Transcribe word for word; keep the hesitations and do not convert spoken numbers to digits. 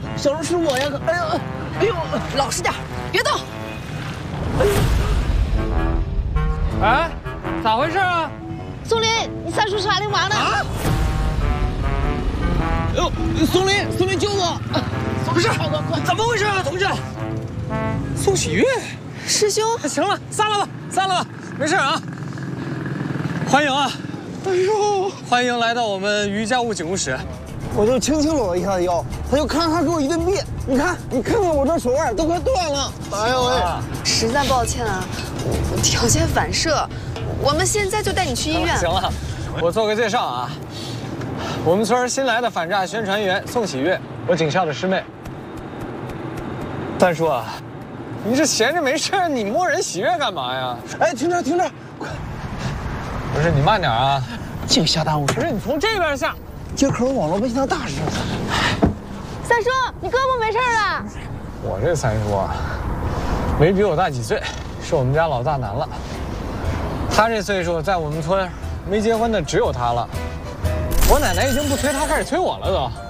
小时候是我呀！哎呀，哎呦， 老实点，别动！ 哎，咋回事啊？ 松林，你三叔啥的嘛呢？ 啊！哎呦，松林，松林救我！ 不是， 快快快！ 怎么回事啊，同志？ 宋喜悦， 师兄， 行了，散了吧，散了吧，没事啊。欢迎啊！ 哎呦， 欢迎来到我们瑜伽务警务室。 我就轻轻搂了一下他腰，他就咔咔给我一顿别。你看，你看看我这手腕都快断了。哎呦喂！ 实在抱歉啊，我条件反射，我们现在就带你去医院。 行了，我做个介绍啊。我们村新来的反诈宣传员宋喜悦，我警校的师妹。三叔啊，你这闲着没事，你摸人喜悦干嘛呀？ 哎，停着停着，快！ 不是你慢点啊， 净瞎耽误事。 不是你从这边下。 今儿可是网络微信的大事。 三叔，你胳膊没事了？ 我这三叔啊，没比我大几岁，是我们家老大难了。他这岁数，在我们村没结婚的只有他了。我奶奶已经不催他，开始催我了都。